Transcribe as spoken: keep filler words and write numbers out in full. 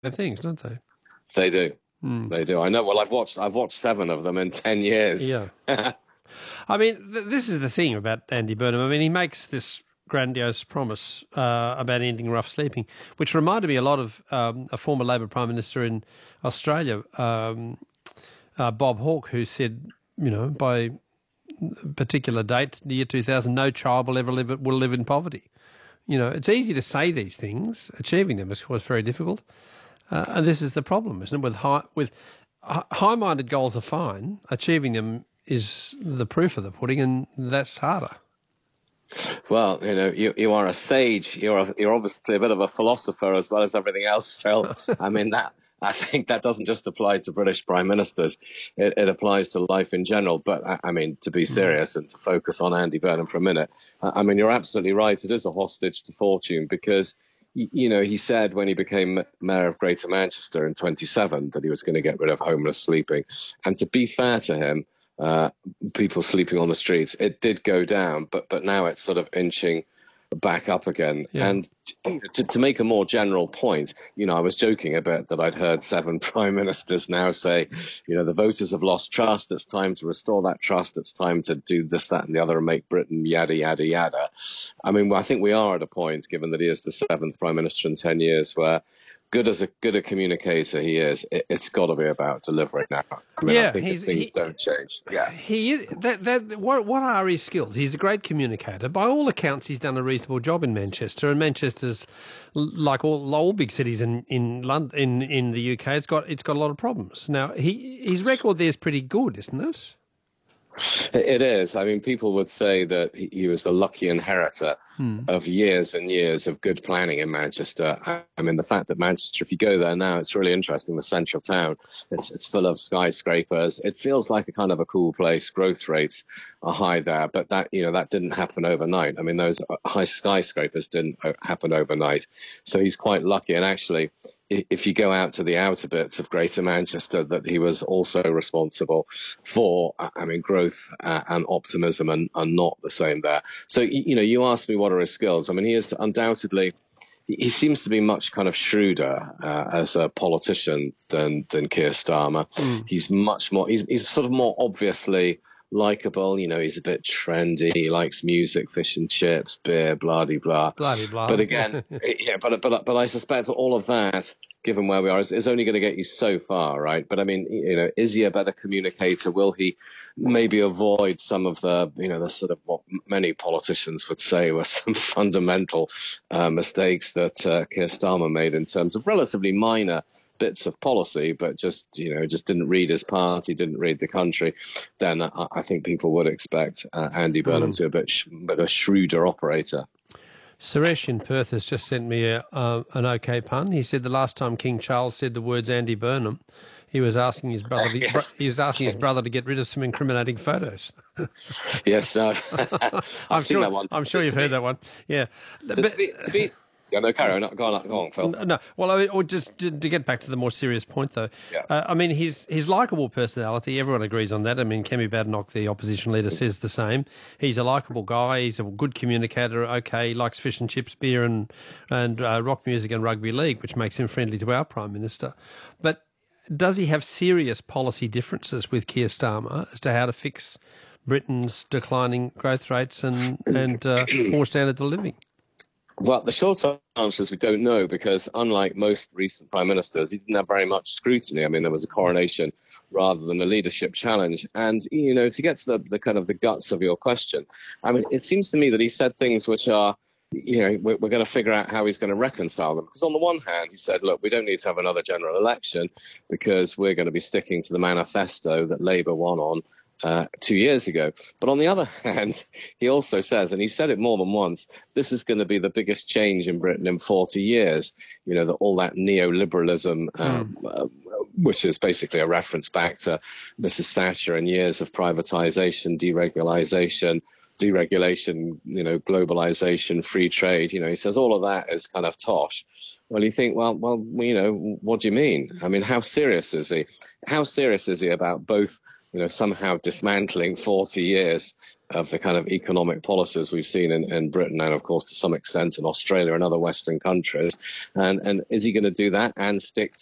things, don't they? They do. Mm. They do. I know. Well, I've watched. I've watched seven of them in ten years. Yeah. I mean, th- this is the thing about Andy Burnham. I mean, he makes this grandiose promise uh, about ending rough sleeping, which reminded me a lot of um, a former Labor Prime Minister in Australia, um, uh, Bob Hawke, who said, you know, by a particular date, the year two thousand, no child will ever live will live in poverty. You know, it's easy to say these things. Achieving them is, of course, very difficult. Uh, and this is the problem, isn't it? With high, with high-minded goals are fine. Achieving them is the proof of the pudding, and that's harder. Well, you know, you you are a sage. You're a, you're obviously a bit of a philosopher as well as everything else, Phil. I mean, that I think that doesn't just apply to British prime ministers. It, it applies to life in general. But I, I mean, to be serious and to focus on Andy Burnham for a minute, I, I mean, you're absolutely right. It is a hostage to fortune because, you know, he said when he became mayor of Greater Manchester in twenty-seven that he was going to get rid of homeless sleeping. And to be fair to him, uh, people sleeping on the streets, it did go down, but but now it's sort of inching back up again. Yeah. And to, to make a more general point, you know, I was joking a bit that I'd heard seven prime ministers now say, you know, the voters have lost trust. It's time to restore that trust. It's time to do this, that, and the other and make Britain yada, yada, yada. I mean, I think we are at a point, given that he is the seventh prime minister in ten years, where good as a good a communicator he is, it, it's got to be about delivering now. I mean, yeah, I think if things he, don't change. Yeah, he is. That, that, what, what are his skills? He's a great communicator. By all accounts, he's done a reasonable job in Manchester. And Manchester's, like all all big cities in in London, in in the U K, it's got it's got a lot of problems. Now, he his record there is pretty good, isn't it? It is. I mean, people would say that he was the lucky inheritor hmm. of years and years of good planning in Manchester. I mean, the fact that Manchester, if you go there now, it's really interesting. The central town, it's, it's full of skyscrapers. It feels like a kind of a cool place. Growth rates are high there, but that, you know, that didn't happen overnight. I mean, those high skyscrapers didn't happen overnight. So he's quite lucky. And actually, if you go out to the outer bits of Greater Manchester, that he was also responsible for, I mean, growth uh, and optimism and are not the same there. So, you know, you asked me what are his skills. I mean, he is undoubtedly, he seems to be much kind of shrewder uh, as a politician than, than Keir Starmer. Mm. He's much more, he's, he's sort of more obviously likable, you know, he's a bit trendy, he likes music, fish and chips, beer, blah-de-blah. Blah-de-blah. But again, yeah, but, but, but I suspect all of that, given where we are, is, is only going to get you so far, right? But I mean, you know, is he a better communicator? Will he maybe avoid some of the, you know, the sort of what many politicians would say were some fundamental uh, mistakes that uh, Keir Starmer made in terms of relatively minor bits of policy, but just, you know, just didn't read his party, didn't read the country, then I, I think people would expect uh, Andy Burnham mm. to be a bit, sh- bit a shrewder operator. Suresh in Perth has just sent me a, uh, an okay pun. He said the last time King Charles said the words Andy Burnham, he was asking his brother. To, yes. He was asking his brother to get rid of some incriminating photos. Yes, no, I'm seen sure. that one. I'm sure you've heard that one. Yeah, to, but, to be. To be Yeah, no, carry on. Go on, go on, Phil. No, well, I mean, or just to, to get back to the more serious point, though. Yeah. Uh, I mean, his his likeable personality, everyone agrees on that. I mean, Kemi Badenoch, the opposition leader, says the same. He's a likeable guy. He's a good communicator. Okay, he likes fish and chips, beer, and and uh, rock music and rugby league, which makes him friendly to our Prime Minister. But does he have serious policy differences with Keir Starmer as to how to fix Britain's declining growth rates and and uh, poor standard of living? Well, the short answer is we don't know, because unlike most recent prime ministers, he didn't have very much scrutiny. I mean, there was a coronation rather than a leadership challenge. And, you know, to get to the, the kind of the guts of your question, I mean, it seems to me that he said things which are, you know, we're, we're going to figure out how he's going to reconcile them. Because on the one hand, he said, look, we don't need to have another general election because we're going to be sticking to the manifesto that Labour won on Uh, two years ago. But on the other hand, he also says, and he said it more than once, this is going to be the biggest change in Britain in forty years. You know, that all that neoliberalism, um, mm. uh, which is basically a reference back to Missus Thatcher and years of privatization, deregulation, deregulation, you know, globalization, free trade. You know, he says all of that is kind of tosh. Well, you think, well, well, you know, what do you mean? I mean, how serious is he? How serious is he about both, you know, somehow dismantling forty years of the kind of economic policies we've seen in, in Britain and, of course, to some extent in Australia and other Western countries? And, and is he going to do that and stick